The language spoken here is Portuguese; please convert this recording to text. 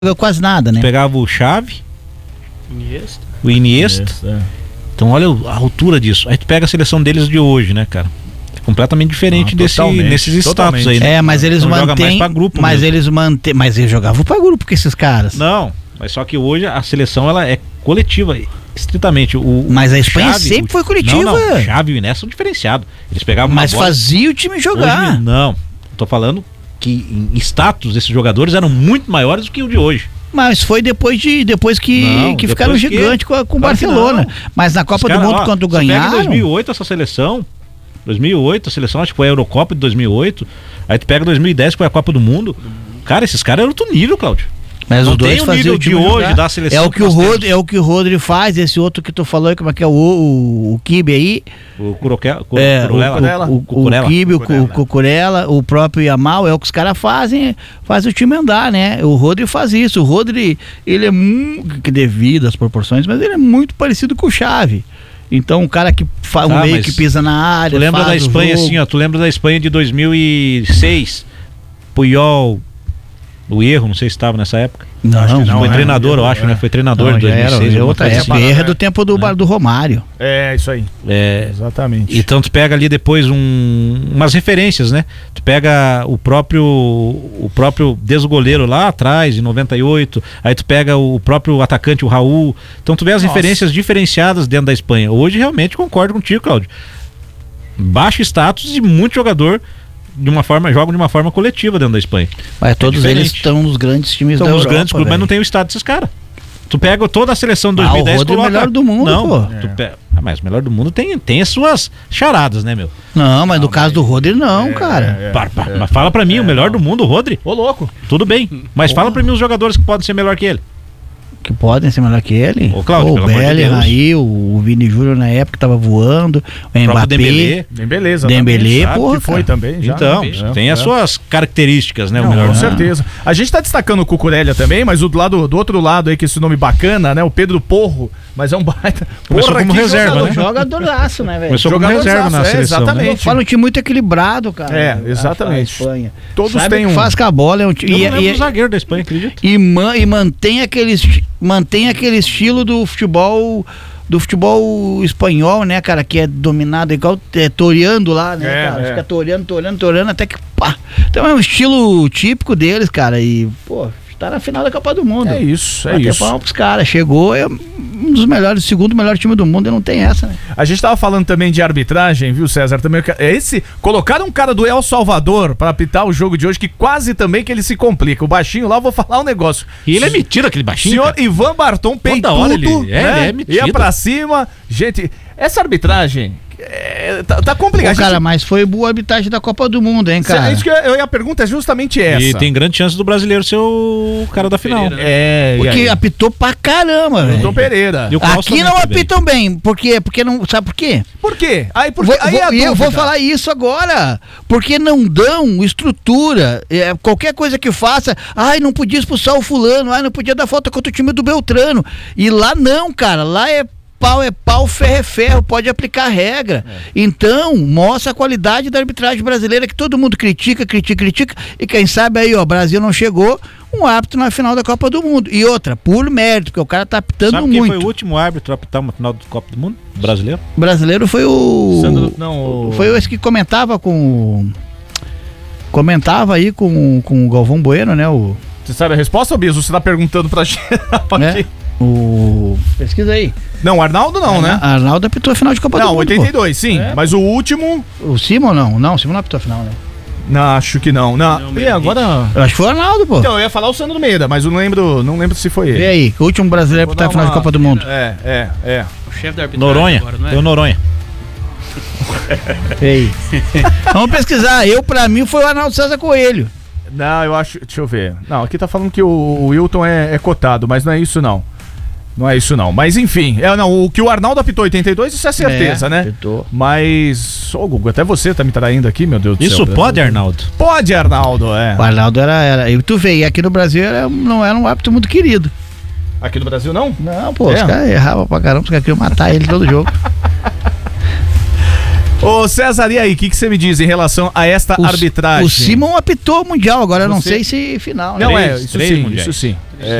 quase nada, né? Pegava o Xavi, o Iniesta. Então olha a altura disso. Aí tu pega a seleção deles de hoje, né, cara? É completamente diferente desses status aí, né? Mas eles então mantêm. Mas eles jogavam pra grupo com esses caras. Não, mas só que hoje a seleção ela é coletiva, estritamente. Mas a Espanha sempre foi coletiva. Não, o Xavi e o Iniesta são diferenciados. Eles pegavam Mas fazia o time jogar. Hoje, não, tô falando que em status esses jogadores eram muito maiores do que o de hoje. Mas foi depois que ficaram gigantes com o Barcelona. Mas na Copa do Mundo, quando ganharam... Pega em 2008 essa seleção, 2008 a seleção, acho que foi a Eurocopa de 2008, aí tu pega 2010 que foi a Copa do Mundo. Cara, esses caras eram outro nível, Cláudio. Mas os dois faziam o time de hoje da seleção. É o que o Rodri faz, esse outro que tu falou, como é que é o Kibe aí? O Cucurella. O Kibe, o Cucurella, o próprio Yamal, é o que os caras fazem o time andar, né? O Rodri faz isso. O Rodri, ele é muito, devido às proporções, mas ele é muito parecido com o Xavi. Então, um cara que faz um meio que pisa na área. Tu lembra da Espanha assim, ó? Tu lembra da Espanha de 2006? Puyol, o Erro, não sei se estava nessa época. Não, foi treinador, eu acho, né? Foi treinador em 2006. Era outra época. Erro é do tempo do Romário. É, isso aí. Exatamente. Então tu pega ali depois umas referências, né? Tu pega o próprio desde o goleiro lá atrás, em 98, aí tu pega o próprio atacante, o Raul. Então tu vê as referências diferenciadas dentro da Espanha. Hoje realmente concordo contigo, Cláudio. Baixo status e muito jogador jogam de uma forma coletiva dentro da Espanha. Mas todos eles estão nos grandes times da Europa. Estão nos grandes clubes, mas não tem o status desses caras. Tu pega toda a seleção de 2010 e coloca... o melhor do mundo, pô. Mas o melhor do mundo tem as suas charadas, né, meu? Não, mas no caso do Rodri não, cara. Mas fala pra mim, o melhor do mundo, o Rodri? Ô, louco. Tudo bem, mas fala pra mim os jogadores que podem ser melhor que ele. Que podem ser melhor que ele. Ô, Cláudio, o Bellingham aí, o Vini Júnior na época tava voando, o Mbappé, Dembélé, porra, que foi também já. Então, tem as suas características, né? Não, o melhor. Com certeza. A gente tá destacando o Cucurella também, mas do outro lado aí, que esse nome bacana, né? O Pedro Porro, mas é um baita. Começou como reserva, né? Jogadoraço, né, velho? Começou como reserva na seleção. Exatamente. Fala um time muito equilibrado, cara. Exatamente. A Espanha. Todos têm faz com a bola, é um time. Eu não lembro do zagueiro da Espanha, acredito. E mantém aquele estilo do futebol espanhol, né, cara, que é dominado igual toreando lá, né, cara, fica toreando, até que pá. Então é um estilo típico deles, cara, e pô, tá na final da Copa do Mundo. É isso. Palma pros caras, chegou, é um dos melhores, segundo melhor time do mundo, e não tem essa, né? A gente tava falando também de arbitragem, viu, César? Também colocaram um cara do El Salvador pra apitar o jogo de hoje, que quase também que ele se complica. O baixinho lá, eu vou falar um negócio. E ele é metido, aquele baixinho. Senhor cara. Ivan Barton, peitudo, ele é metido. Ia pra cima. Gente, essa arbitragem... tá complicado. Cara, mas foi boa arbitragem da Copa do Mundo, hein, cara? Isso que a pergunta é justamente essa. E tem grande chance do brasileiro ser o cara da final. Porque apitou pra caramba, velho. Apitou Pereira. Aqui não apitam bem. Por quê? Porque não. Sabe por quê? Por quê? Eu vou falar isso agora. Porque não dão estrutura. Qualquer coisa que faça. Não podia expulsar o fulano. Não podia dar falta contra o time do Beltrano. E lá não, cara. Lá é pau, ferro é ferro, pode aplicar a regra. Então, mostra a qualidade da arbitragem brasileira, que todo mundo critica, e quem sabe aí, ó, o Brasil não chegou, um árbitro na final da Copa do Mundo. E outra, por mérito, porque o cara tá apitando muito. Sabe quem foi o último árbitro a apitar uma final da Copa do Mundo? Brasileiro? Brasileiro foi foi esse que comentava aí com o Galvão Bueno, né? Você sabe a resposta, Biso? Você tá perguntando pra gente? Pesquisa aí. Não, o Arnaldo não, né? Arnaldo apitou a final de Copa do Mundo. Não, 82, sim. Mas o último... O Simon não. Não, o Simon não apitou a final, né? Não, acho que não. E agora... Eu acho que foi o Arnaldo, pô. Então, eu ia falar o Sandro Meira, mas eu não lembro se foi ele. E aí, o último brasileiro a apitar a final de Copa do Mundo. O chefe da arbitragem Noronha. Agora, não é? Foi o Noronha. Ei. Vamos pesquisar. Pra mim, foi o Arnaldo César Coelho. Não, eu acho... Deixa eu ver. Não, aqui tá falando que o Wilton é cotado, mas não é isso, não. Não é isso, não. Mas, enfim. O que o Arnaldo apitou 82, isso é certeza, né? Apitou. Mas... Ô, Gugu, até você tá me traindo aqui, meu Deus do céu. Isso pode, Arnaldo? Pode, Arnaldo, O Arnaldo era... E tu vê, e aqui no Brasil não era um árbitro muito querido. Aqui no Brasil, não? Não, pô, os caras erravam pra caramba, os caras queriam matar ele todo jogo. Ô César, e aí, o que você me diz em relação a esta arbitragem? O Simon apitou o Mundial, agora eu não sei se final, né? Não, isso sim.